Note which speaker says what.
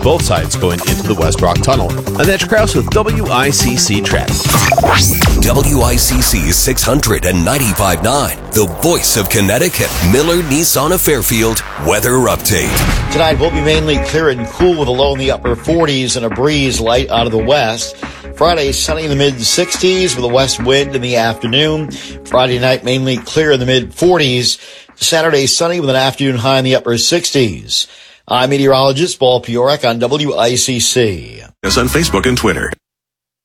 Speaker 1: both sides going into the West Rock Tunnel. I'm Mitch Krause with WICC traffic.
Speaker 2: WICC 695.9, the voice of Connecticut. Miller Nissan of Fairfield weather update.
Speaker 3: Tonight will be mainly clear and cool with a low in the upper 40s and a breeze light out of the west. Friday, sunny in the mid-60s with a west wind in the afternoon. Friday night, mainly clear in the mid-40s. Saturday, sunny with an afternoon high in the upper 60s. I'm meteorologist Paul Piorek on WICC.
Speaker 4: Us on Facebook and Twitter.